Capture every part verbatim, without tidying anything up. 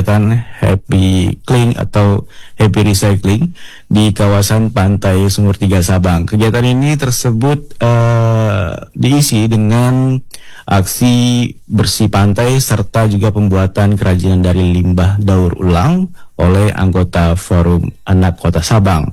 kegiatan Happy Clean atau Happy Recycling di kawasan Pantai Sumur Tiga Sabang. Kegiatan ini tersebut uh, diisi dengan aksi bersih pantai serta juga pembuatan kerajinan dari limbah daur ulang oleh anggota Forum Anak Kota Sabang.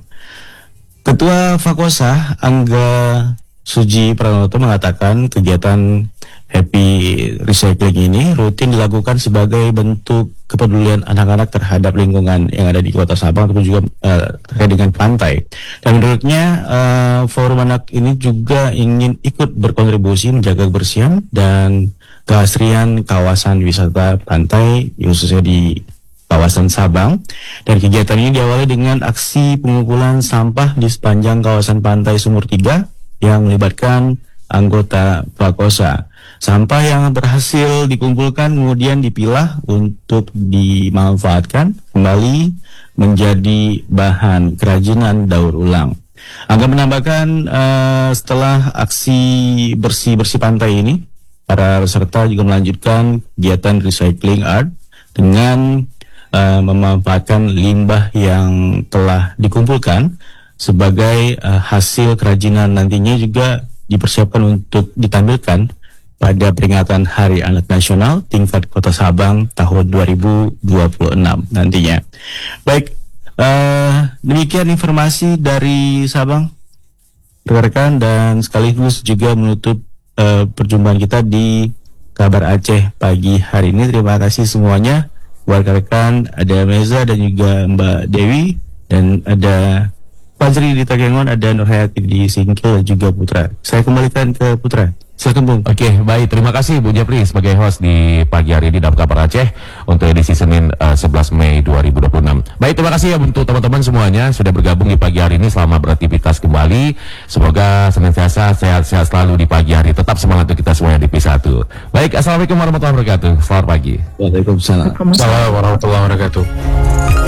Ketua Fakosa Angga Suji Pranoto mengatakan kegiatan Happy Recycling ini rutin dilakukan sebagai bentuk kepedulian anak-anak terhadap lingkungan yang ada di Kota Sabang ataupun juga uh, terkait dengan pantai. Dan menurutnya uh, Forum Anak ini juga ingin ikut berkontribusi menjaga kebersihan dan keasrian kawasan wisata pantai khususnya di kawasan Sabang. Dan kegiatan ini diawali dengan aksi pengumpulan sampah di sepanjang kawasan Pantai Sumur Tiga yang melibatkan anggota Fakosa. Sampah yang berhasil dikumpulkan kemudian dipilah untuk dimanfaatkan kembali menjadi bahan kerajinan daur ulang. Angga menambahkan uh, setelah aksi bersih-bersih pantai ini, para peserta juga melanjutkan kegiatan recycling art dengan uh, memanfaatkan limbah yang telah dikumpulkan sebagai uh, hasil kerajinan nantinya juga dipersiapkan untuk ditampilkan pada peringatan Hari Anak Nasional tingkat Kota Sabang tahun dua ribu dua puluh enam nantinya. Baik, uh, demikian informasi dari Sabang, rekan-rekan, dan sekaligus juga menutup uh, perjumpaan kita di Kabar Aceh pagi hari ini. Terima kasih semuanya, rekan-rekan, ada Meza dan juga Mbak Dewi, dan ada Fajri di Takengon, ada Nurhayati di Singkil, dan juga Putra. Saya kembalikan ke Putra. Silakan, Bung. Oke, baik. Terima kasih Bu Japri sebagai host di pagi hari ini dalam Kabar Aceh untuk edisi Senin uh, sebelas Mei dua ribu dua puluh enam. Baik, terima kasih ya untuk teman-teman semuanya sudah bergabung di pagi hari ini. Selamat beraktivitas kembali. Semoga senantiasa sehat-sehat selalu di pagi hari. Tetap semangat untuk kita semuanya di P satu. Baik, Assalamualaikum warahmatullahi wabarakatuh. Selamat pagi. Waalaikumsalam. Waalaikumsalam warahmatullahi wabarakatuh.